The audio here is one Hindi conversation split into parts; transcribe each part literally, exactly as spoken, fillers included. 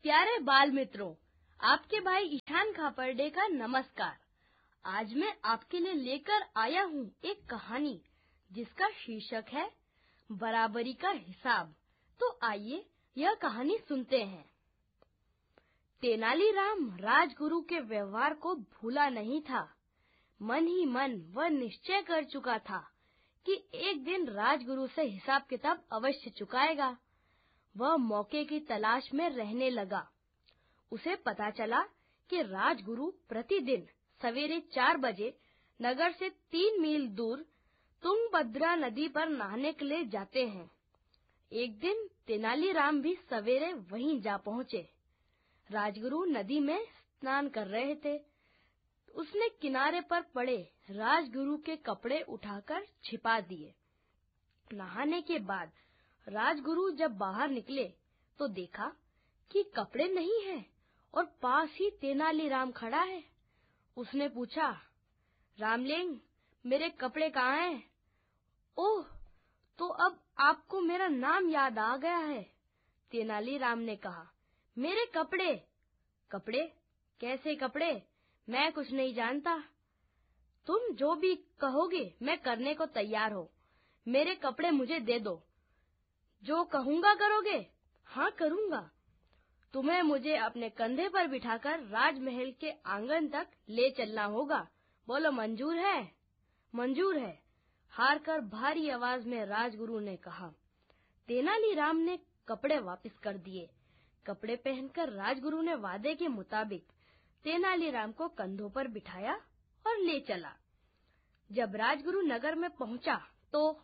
प्यारे बाल मित्रों, आपके भाई ईशान खापर्डे का नमस्कार। आज मैं आपके लिए लेकर आया हूँ एक कहानी जिसका शीर्षक है बराबरी का हिसाब। तो आइए यह कहानी सुनते हैं। तेनालीराम राजगुरु के व्यवहार को भूला नहीं था। मन ही मन वह निश्चय कर चुका था कि एक दिन राजगुरु से हिसाब किताब अवश्य चुकाएगा। वह मौके की तलाश में रहने लगा। उसे पता चला कि राजगुरु प्रतिदिन सवेरे चार बजे नगर से तीन मील दूर तुंगभद्रा नदी पर नहाने के लिए जाते हैं। एक दिन तेनालीराम भी सवेरे वहीं जा पहुंचे। राजगुरु नदी में स्नान कर रहे थे। उसने किनारे पर पड़े राजगुरु के कपड़े उठाकर छिपा दिए। नहाने के बाद राजगुरु जब बाहर निकले तो देखा कि कपड़े नहीं हैं और पास ही तेनालीराम खड़ा है। उसने पूछा, रामलिंग, मेरे कपड़े कहाँ हैं? ओह, तो अब आपको मेरा नाम याद आ गया है। तेनालीराम ने कहा, मेरे कपड़े? कपड़े? कैसे कपड़े? मैं कुछ नहीं जानता। तुम जो भी कहोगे मैं करने को तैयार हूँ। मेरे कपड़े मुझे दे दो। जो कहूँगा करोगे? हाँ, करूँगा। तुम्हें मुझे अपने कंधे पर बिठाकर राजमहल के आंगन तक ले चलना होगा। बोलो, मंजूर है? मंजूर है, हार कर भारी आवाज में राजगुरु ने कहा। तेनालीराम ने कपड़े वापस कर दिए। कपड़े पहनकर राजगुरु ने वादे के मुताबिक तेनालीराम को कंधों पर बिठाया और ले चला। जब राजगुरु नगर में पहुंचा तो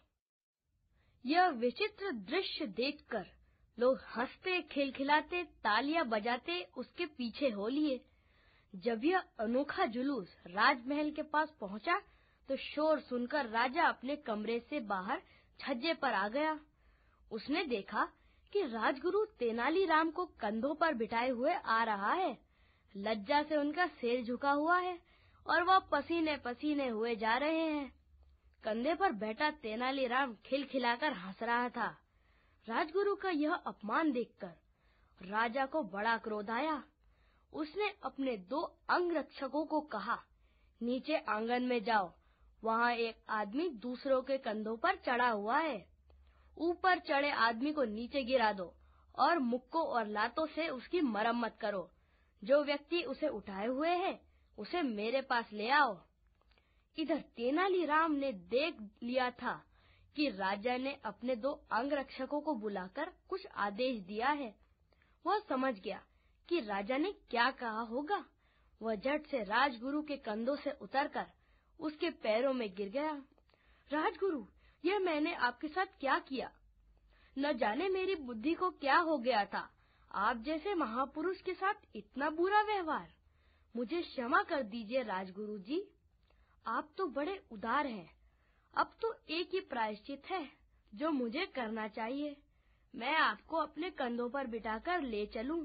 यह विचित्र दृश्य देखकर लोग हंसते खिलखिलाते तालियां बजाते उसके पीछे हो लिए। जब यह अनोखा जुलूस राजमहल के पास पहुंचा तो शोर सुनकर राजा अपने कमरे से बाहर छज्जे पर आ गया। उसने देखा कि राजगुरु तेनालीराम को कंधों पर बिठाए हुए आ रहा है। लज्जा से उनका सिर झुका हुआ है और वह पसीने पसीने हुए जा रहे हैं। कंधे पर बैठा तेनालीराम खिलखिलाकर हंस रहा था। राजगुरु का यह अपमान देखकर राजा को बड़ा क्रोध आया। उसने अपने दो अंगरक्षकों को कहा, नीचे आंगन में जाओ। वहाँ एक आदमी दूसरों के कंधों पर चढ़ा हुआ है। ऊपर चढ़े आदमी को नीचे गिरा दो और मुक्कों और लातों से उसकी मरम्मत करो। जो व्यक्ति उसे उठाए हुए है उसे मेरे पास ले आओ। इधर तेनालीराम ने देख लिया था कि राजा ने अपने दो अंगरक्षकों को बुलाकर कुछ आदेश दिया है। वह समझ गया कि राजा ने क्या कहा होगा। वह झट से राजगुरु के कंधों से उतरकर उसके पैरों में गिर गया। राजगुरु, यह मैंने आपके साथ क्या किया? न जाने मेरी बुद्धि को क्या हो गया था। आप जैसे महापुरुष के साथ इतना बुरा व्यवहार। मुझे क्षमा कर दीजिए राजगुरु जी। आप तो बड़े उदार हैं। अब तो एक ही प्रायश्चित है जो मुझे करना चाहिए। मैं आपको अपने कंधों पर बिठाकर ले चलूं।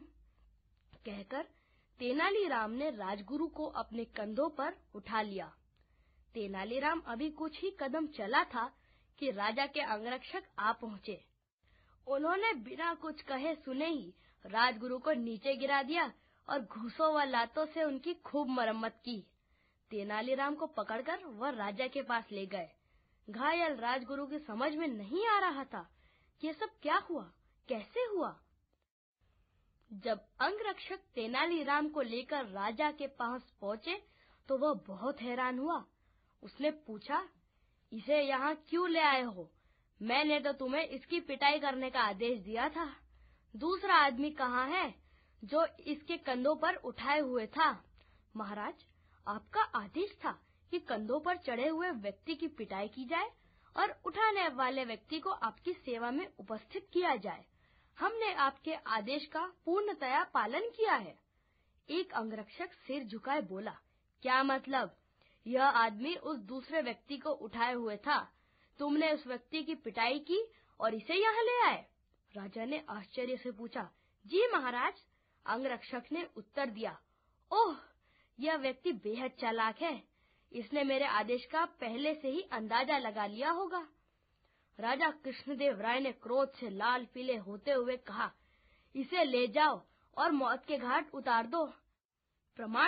कहकर तेनालीराम ने राजगुरु को अपने कंधों पर उठा लिया। तेनालीराम अभी कुछ ही कदम चला था कि राजा के अंगरक्षक आ पहुंचे। उन्होंने बिना कुछ कहे सुने ही राजगुरु को नीचे गिरा दिया और घूंसों व लातों से उनकी खूब मरम्मत की। तेनालीराम को पकड़कर वह राजा के पास ले गए। घायल राजगुरु की समझ में नहीं आ रहा था कि ये सब क्या हुआ, कैसे हुआ। जब अंगरक्षक तेनालीराम को लेकर राजा के पास पहुंचे तो वह बहुत हैरान हुआ। उसने पूछा, इसे यहाँ क्यों ले आए हो? मैंने तो तुम्हें इसकी पिटाई करने का आदेश दिया था। दूसरा आदमी कहाँ है जो इसके कंधों पर उठाए हुए था? महाराज, आपका आदेश था कि कंधों पर चढ़े हुए व्यक्ति की पिटाई की जाए और उठाने वाले व्यक्ति को आपकी सेवा में उपस्थित किया जाए। हमने आपके आदेश का पूर्णतया पालन किया है। एक अंगरक्षक सिर झुकाए बोला, क्या मतलब? यह आदमी उस दूसरे व्यक्ति को उठाए हुए था। तुमने उस व्यक्ति की पिटाई की और इसे यहाँ ले आए? राजा ने आश्चर्य से पूछा। जी महाराज, अंगरक्षक ने उत्तर दिया। ओह, यह व्यक्ति बेहद चालाक है। इसने मेरे आदेश का पहले से ही अंदाजा लगा लिया होगा। राजा कृष्णदेव राय ने क्रोध से लाल पीले होते हुए कहा, इसे ले जाओ और मौत के घाट उतार दो। प्रमाण